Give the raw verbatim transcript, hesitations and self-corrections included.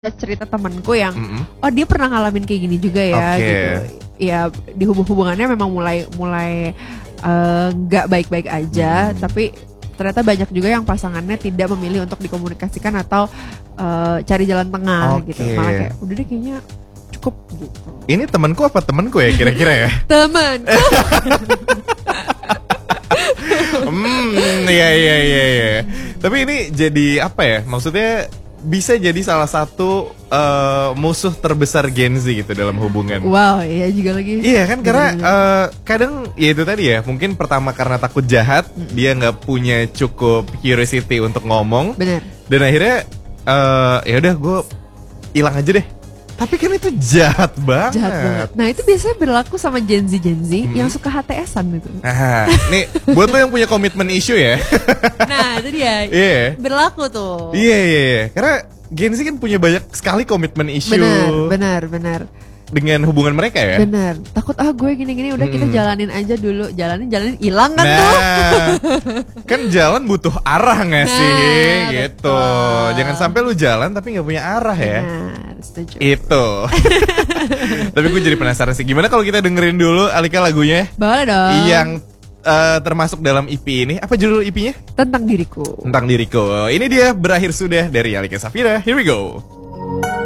cerita temanku yang Mm-mm. oh dia pernah ngalamin kayak gini juga ya Oke. gitu. Ya di hubung-hubungannya memang mulai mulai eh, nggak baik-baik aja, Hmm. tapi ternyata banyak juga yang pasangannya tidak memilih untuk dikomunikasikan atau eh, cari jalan tengah Oke. gitu. Malah kayak udah deh kayaknya cukup gitu. Ini temanku apa temanku ya kira-kira ya? Temen. Hmm, iya iya iya iya. Tapi ini jadi apa ya? Maksudnya bisa jadi salah satu uh, musuh terbesar Gen Z gitu dalam hubungan. Wow, iya juga lagi. Iya kan, karena Bener-bener. uh, kadang ya itu tadi ya, mungkin pertama karena takut jahat, dia nggak punya cukup curiosity untuk ngomong, Bener. dan akhirnya uh, ya udah gue hilang aja deh. Tapi kan itu jahat banget. Jahat banget. Nah itu biasanya berlaku sama Gen Z Gen Z Hmm. yang suka H T S-an gitu. Nah, nih buat lo yang punya komitmen issue ya. Nah itu dia. Iya. Berlaku tuh. Iya iya iya. Karena Gen Z kan punya banyak sekali komitmen issue Benar, benar, benar. dengan hubungan mereka ya. Benar. Takut ah gue gini-gini udah kita Mm-mm. jalanin aja dulu. Jalanin jalanin hilang kan tuh. Nah, kan jalan butuh arah nggak Nah, sih, gitu. betul. Jangan sampai lu jalan tapi nggak punya arah ya. Benar, setuju. Itu. Tapi gue jadi penasaran sih, gimana kalau kita dengerin dulu Alika lagunya Boleh dong. yang eh, termasuk dalam E P ini. Apa judul E P-nya? Tentang diriku. Tentang diriku. Ini dia Berakhir Sudah dari Alika Safira. Here we go.